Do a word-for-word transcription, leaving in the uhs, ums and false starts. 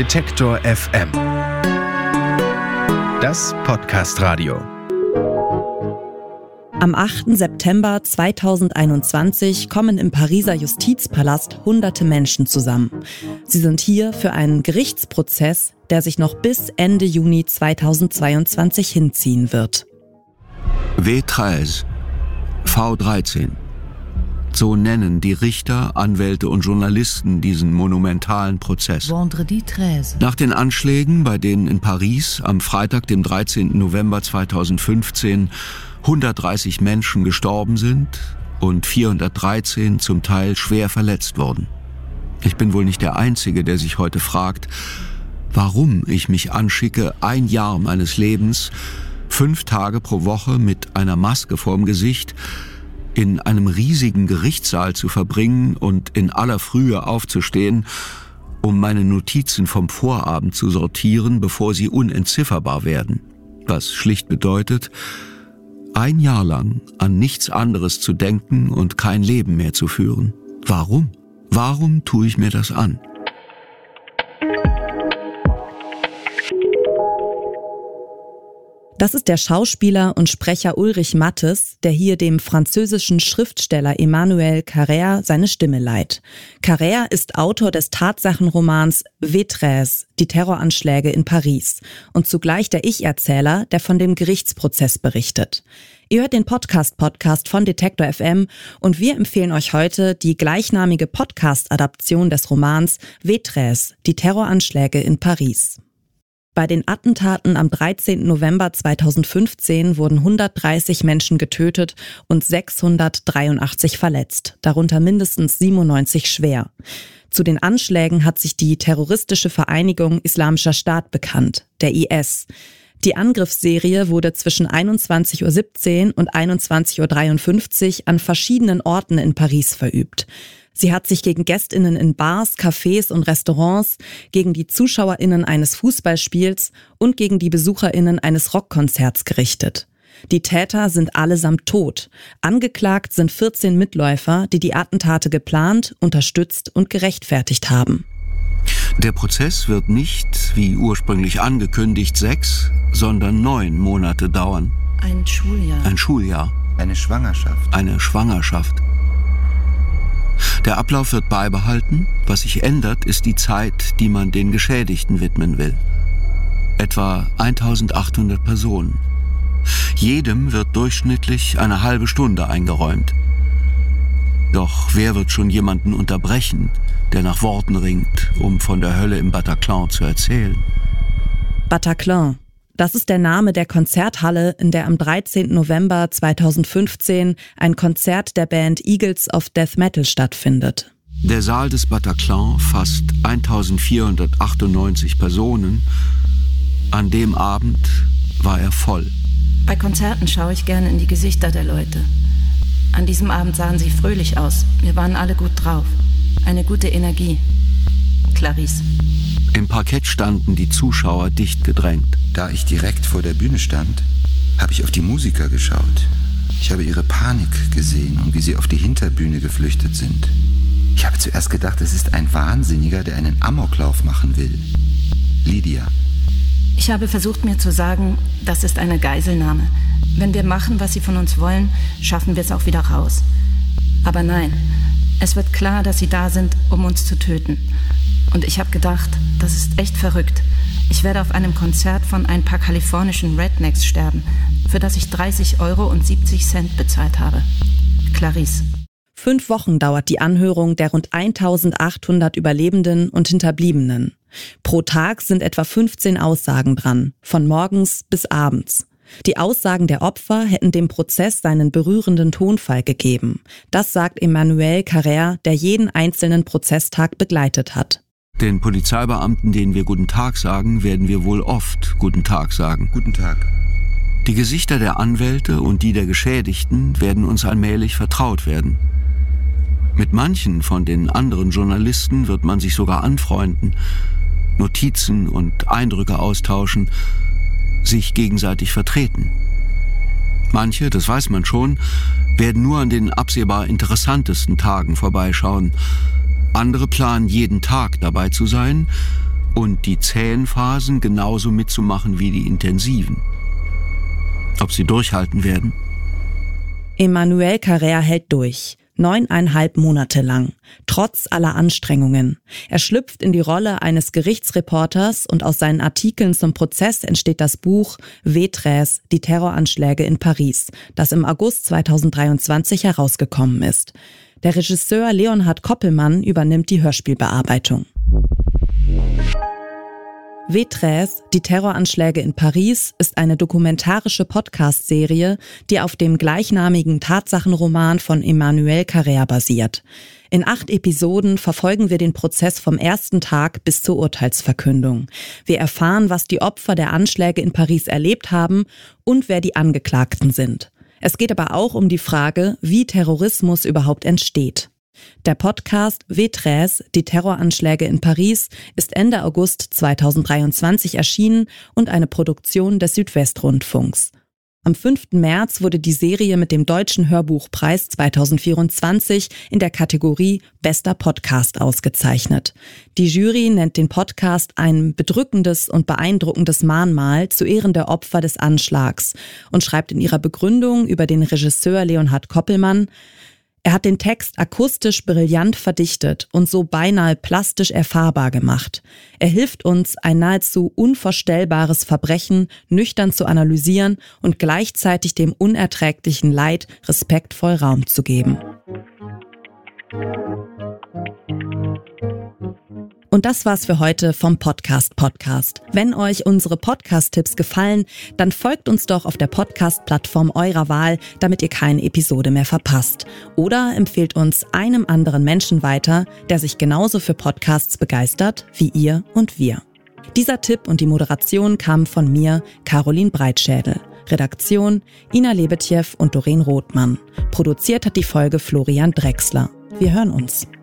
Detektor F M. Das Podcast-Radio. Am achten September zweitausendeinundzwanzig kommen im Pariser Justizpalast hunderte Menschen zusammen. Sie sind hier für einen Gerichtsprozess, der sich noch bis Ende Juni zweitausendzweiundzwanzig hinziehen wird. W dreizehn, V dreizehn. So nennen die Richter, Anwälte und Journalisten diesen monumentalen Prozess. Nach den Anschlägen, bei denen in Paris am Freitag, dem dreizehnten November zweitausendfünfzehn, hundertdreißig Menschen gestorben sind und vierhundertdreizehn zum Teil schwer verletzt wurden. Ich bin wohl nicht der Einzige, der sich heute fragt, warum ich mich anschicke, ein Jahr meines Lebens, fünf Tage pro Woche mit einer Maske vorm Gesicht, in einem riesigen Gerichtssaal zu verbringen und in aller Frühe aufzustehen, um meine Notizen vom Vorabend zu sortieren, bevor sie unentzifferbar werden. Was schlicht bedeutet, ein Jahr lang an nichts anderes zu denken und kein Leben mehr zu führen. Warum? Warum tue ich mir das an? Das ist der Schauspieler und Sprecher Ulrich Mattes, der hier dem französischen Schriftsteller Emmanuel Carrère seine Stimme leiht. Carrère ist Autor des Tatsachenromans W dreizehn, die Terroranschläge in Paris, und zugleich der Ich-Erzähler, der von dem Gerichtsprozess berichtet. Ihr hört den Podcast-Podcast von Detektor F M und wir empfehlen euch heute die gleichnamige Podcast-Adaption des Romans W dreizehn, die Terroranschläge in Paris. Bei den Attentaten am dreizehnten November zweitausendfünfzehn wurden hundertdreißig Menschen getötet und sechshundertdreiundachtzig verletzt, darunter mindestens siebenundneunzig schwer. Zu den Anschlägen hat sich die terroristische Vereinigung Islamischer Staat bekannt, der I S. Die Angriffsserie wurde zwischen einundzwanzig Uhr siebzehn und einundzwanzig Uhr dreiundfünfzig an verschiedenen Orten in Paris verübt. Sie hat sich gegen GästInnen in Bars, Cafés und Restaurants, gegen die ZuschauerInnen eines Fußballspiels und gegen die BesucherInnen eines Rockkonzerts gerichtet. Die Täter sind allesamt tot. Angeklagt sind vierzehn Mitläufer, die die Attentate geplant, unterstützt und gerechtfertigt haben. Der Prozess wird nicht, wie ursprünglich angekündigt, sechs, sondern neun Monate dauern. Ein Schuljahr. Ein Schuljahr. Eine Schwangerschaft. Eine Schwangerschaft. Der Ablauf wird beibehalten. Was sich ändert, ist die Zeit, die man den Geschädigten widmen will. Etwa eintausendachthundert Personen. Jedem wird durchschnittlich eine halbe Stunde eingeräumt. Doch wer wird schon jemanden unterbrechen, der nach Worten ringt, um von der Hölle im Bataclan zu erzählen? Bataclan. Das ist der Name der Konzerthalle, in der am dreizehnten November zweitausendfünfzehn ein Konzert der Band Eagles of Death Metal stattfindet. Der Saal des Bataclan fasst eintausendvierhundertachtundneunzig Personen. An dem Abend war er voll. Bei Konzerten schaue ich gerne in die Gesichter der Leute. An diesem Abend sahen sie fröhlich aus. Wir waren alle gut drauf. Eine gute Energie. Clarisse. Im Parkett standen die Zuschauer dicht gedrängt. Da ich direkt vor der Bühne stand, habe ich auf die Musiker geschaut. Ich habe ihre Panik gesehen und wie sie auf die Hinterbühne geflüchtet sind. Ich habe zuerst gedacht, es ist ein Wahnsinniger, der einen Amoklauf machen will. Lydia. Ich habe versucht, mir zu sagen, das ist eine Geiselnahme. Wenn wir machen, was sie von uns wollen, schaffen wir es auch wieder raus. Aber nein, es wird klar, dass sie da sind, um uns zu töten. Und ich habe gedacht, das ist echt verrückt. Ich werde auf einem Konzert von ein paar kalifornischen Rednecks sterben, für das ich dreißig Euro und siebzig Cent bezahlt habe. Clarisse. Fünf Wochen dauert die Anhörung der rund eintausendachthundert Überlebenden und Hinterbliebenen. Pro Tag sind etwa fünfzehn Aussagen dran, von morgens bis abends. Die Aussagen der Opfer hätten dem Prozess seinen berührenden Tonfall gegeben. Das sagt Emmanuel Carrère, der jeden einzelnen Prozesstag begleitet hat. Den Polizeibeamten, denen wir Guten Tag sagen, werden wir wohl oft Guten Tag sagen. Guten Tag. Die Gesichter der Anwälte und die der Geschädigten werden uns allmählich vertraut werden. Mit manchen von den anderen Journalisten wird man sich sogar anfreunden, Notizen und Eindrücke austauschen, sich gegenseitig vertreten. Manche, das weiß man schon, werden nur an den absehbar interessantesten Tagen vorbeischauen. Andere planen jeden Tag dabei zu sein und die zähen Phasen genauso mitzumachen wie die intensiven. Ob sie durchhalten werden? Emmanuel Carrère hält durch. Neuneinhalb Monate lang. Trotz aller Anstrengungen. Er schlüpft in die Rolle eines Gerichtsreporters und aus seinen Artikeln zum Prozess entsteht das Buch Vétrès, die Terroranschläge in Paris, das im August zweitausenddreiundzwanzig herausgekommen ist. Der Regisseur Leonhard Koppelmann übernimmt die Hörspielbearbeitung. Vétrès, die Terroranschläge in Paris, ist eine dokumentarische Podcast-Serie, die auf dem gleichnamigen Tatsachenroman von Emmanuel Carrère basiert. In acht Episoden verfolgen wir den Prozess vom ersten Tag bis zur Urteilsverkündung. Wir erfahren, was die Opfer der Anschläge in Paris erlebt haben und wer die Angeklagten sind. Es geht aber auch um die Frage, wie Terrorismus überhaupt entsteht. Der Podcast Vétrès, die Terroranschläge in Paris, ist Ende August zweitausenddreiundzwanzig erschienen und eine Produktion des Südwestrundfunks. Am fünften März wurde die Serie mit dem Deutschen Hörbuchpreis zweitausendvierundzwanzig in der Kategorie Bester Podcast ausgezeichnet. Die Jury nennt den Podcast ein bedrückendes und beeindruckendes Mahnmal zu Ehren der Opfer des Anschlags und schreibt in ihrer Begründung über den Regisseur Leonhard Koppelmann: Er hat den Text akustisch brillant verdichtet und so beinahe plastisch erfahrbar gemacht. Er hilft uns, ein nahezu unvorstellbares Verbrechen nüchtern zu analysieren und gleichzeitig dem unerträglichen Leid respektvoll Raum zu geben. Und das war's für heute vom Podcast Podcast. Wenn euch unsere Podcast-Tipps gefallen, dann folgt uns doch auf der Podcast-Plattform eurer Wahl, damit ihr keine Episode mehr verpasst. Oder empfehlt uns einem anderen Menschen weiter, der sich genauso für Podcasts begeistert wie ihr und wir. Dieser Tipp und die Moderation kamen von mir, Caroline Breitschädel. Redaktion Ina Lebetjew und Doreen Rothmann. Produziert hat die Folge Florian Drexler. Wir hören uns.